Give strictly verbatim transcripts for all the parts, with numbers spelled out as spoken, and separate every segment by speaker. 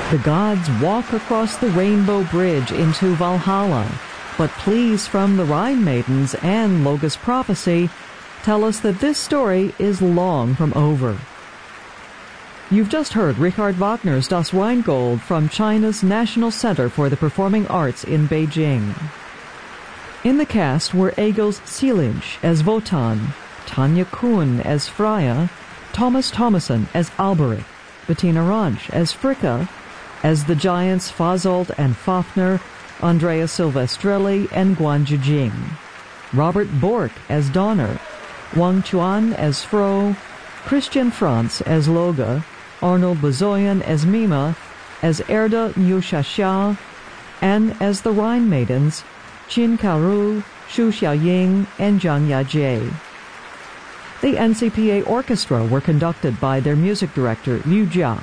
Speaker 1: The gods walk across the rainbow bridge into Valhalla, but pleas from the Rhine maidens and Loga's prophecy tell us that this story is long from over. You've just heard Richard Wagner's Das Rheingold from China's National Center for the Performing Arts in Beijing. In the cast were Egils Silage as Wotan, Tanya Kuhn as Freya, Thomas Thomason as Alberich, Bettina Ranch as Fricka, as the giants Fasolt and Fafner, Andrea Silvestrelli and Guan Zhijing, Robert Bork as Donner, Wang Chuan as Fro, Christian Franz as Loga, Arnold Bazoyan as Mima, as Erda Nyushasha, and as the Rhine Maidens, Qin Kaoru, Xu Xiaoying, and Zhang Yajie. The N C P A Orchestra were conducted by their music director, Liu Jia.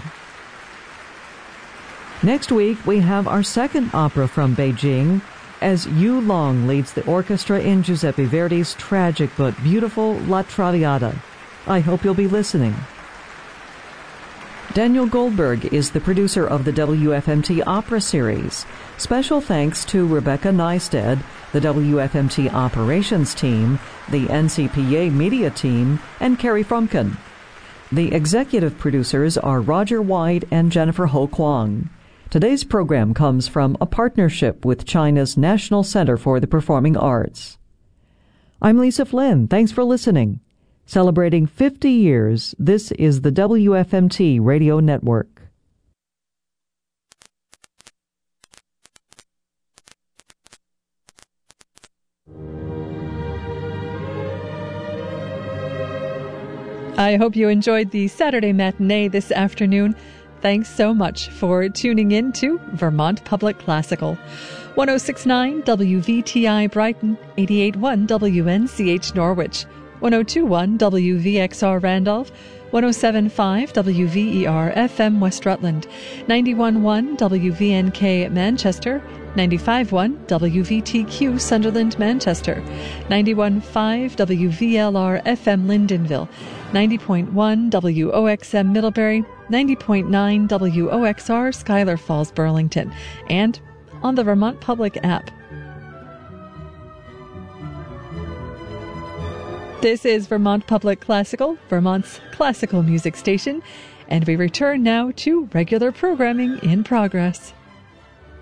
Speaker 1: Next week, we have our second opera from Beijing, as Yu Long leads the orchestra in Giuseppe Verdi's tragic but beautiful La Traviata. I hope you'll be listening. Daniel Goldberg is the producer of the W F M T Opera Series. Special thanks to Rebecca Neisted, the W F M T Operations Team, the N C P A Media Team, and Carrie Frumkin. The executive producers are Roger White and Jennifer Ho Kwang. Today's program comes from a partnership with China's National Center for the Performing Arts. I'm Lisa Flynn. Thanks for listening. Celebrating fifty years, this is the W F M T Radio Network.
Speaker 2: I hope you enjoyed the Saturday matinee this afternoon. Thanks so much for tuning in to Vermont Public Classical. one oh six point nine W V T I Brighton, eighty-eight point one W N C H Norwich, one oh two point one W V X R Randolph, one oh seven point five W V E R F M West Rutland, ninety-one point one W V N K Manchester, ninety-five point one W V T Q Sunderland Manchester, ninety-one point five W V L R F M Lyndonville, ninety point one W O X M Middlebury, ninety point nine W O X R Schuyler Falls Burlington, and on the Vermont Public app. This is Vermont Public Classical, Vermont's classical music station, and we return now to regular programming in progress.